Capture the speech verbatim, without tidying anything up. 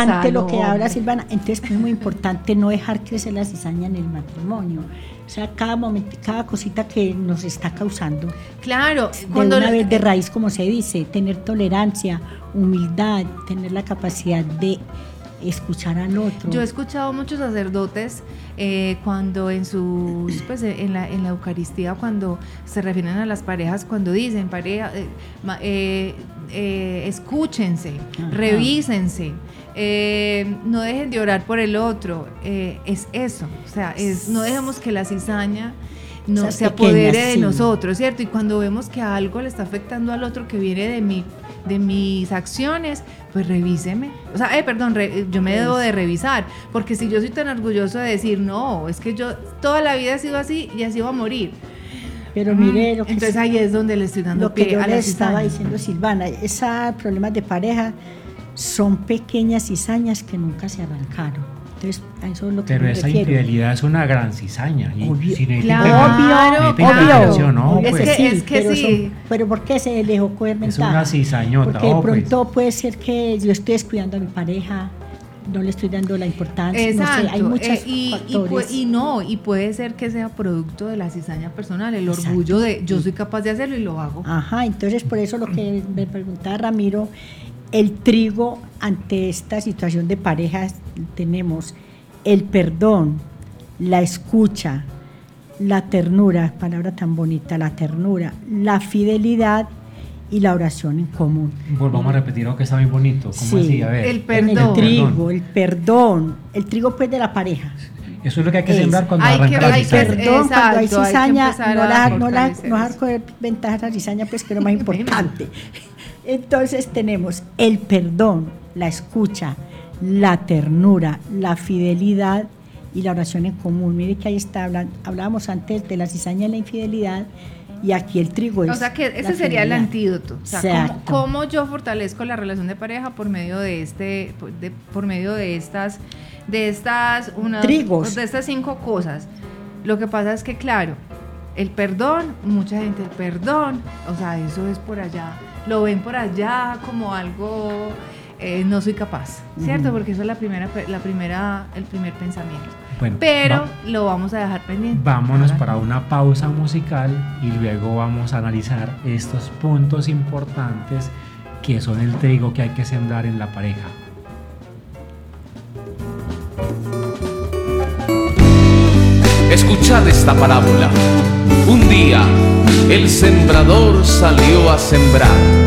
importante lo que no, habla hombre. Silvana. Entonces es muy importante no dejar crecer la cizaña en el matrimonio. O sea, cada momento, cada cosita que nos está causando, Claro, de cuando una vez de raíz, como se dice, tener tolerancia, humildad, tener la capacidad de escuchar al otro. yo he escuchado muchos sacerdotes eh, cuando en sus pues en la en la Eucaristía, cuando se refieren a las parejas, cuando dicen pareja eh, ma- eh, eh, escúchense, Ajá. revísense, eh, no dejen de orar por el otro, eh, es eso, o sea, es no dejemos que la cizaña no Esas se apodere pequeñas, de sí. nosotros, ¿cierto? Y cuando vemos que algo le está afectando al otro que viene de mi de mis acciones, pues revíseme. O sea, eh, perdón, re- yo me debo de revisar, porque si yo soy tan orgulloso de decir, no, es que yo toda la vida he sido así y así voy a morir. Pero mire lo que Entonces ahí es donde le estoy dando lo que pie yo a le la estaba cizaña. diciendo, Silvana, esos problemas de pareja son pequeñas cizañas que nunca se arrancaron. Entonces, a eso es lo que Pero me esa refiero. infidelidad es una gran cizaña. Y Obvio. si necesita Claro, intervención, necesita obvio. intervención, ¿no? Es Pues, que- es que pero, sí. son- pero ¿por qué se dejó coger es ventaja? una cizañota. Porque de oh, pues. pronto puede ser que yo estoy descuidando a mi pareja, no le estoy dando la importancia, Exacto, no sé, hay muchos eh, y, y, factores. pu- y no, y puede ser que sea producto de la cizaña personal, el Exacto. orgullo de yo soy capaz de hacerlo y lo hago. Ajá, entonces por eso lo que me preguntaba Ramiro, el trigo ante esta situación de parejas tenemos el perdón, la escucha, la ternura, palabra tan bonita, la ternura, la fidelidad y la oración en común. Volvamos a repetir algo que está muy bonito. ¿Cómo Sí. así? A ver. El En perdón. el trigo, el perdón, el trigo pues de la pareja. Eso es lo que hay que Es- sembrar cuando hay que- arranca la hay que- cizaña. Perdón, cuando hay Exacto, hay que cizaña, empezar no a la, no la, fortalecer no dejar eso. coger ventaja a la cizaña, pues que es lo más importante. Entonces tenemos el perdón, la escucha, la ternura, la fidelidad y la oración en común. Mire que ahí está, hablan- hablábamos antes de la cizaña y la infidelidad, y aquí el trigo es O sea que ese la sería el fidelidad. antídoto. O sea, ¿cómo, Exacto. cómo yo fortalezco la relación de pareja por medio de este, por, de- por medio de estas, de estas, una- Trigos. de estas cinco cosas? Lo que pasa es que, claro, el perdón, mucha gente, el perdón, o sea, eso es por allá, lo ven por allá como algo, eh, no soy capaz, ¿cierto? Ujú. Porque eso es la primera, la primera, el primer pensamiento. Bueno, Pero va- lo vamos a dejar pendiente. vámonos Ahora. para una pausa musical y luego vamos a analizar estos puntos importantes que son el trigo que hay que sembrar en la pareja. Escuchad esta parábola. Un día el sembrador salió a sembrar.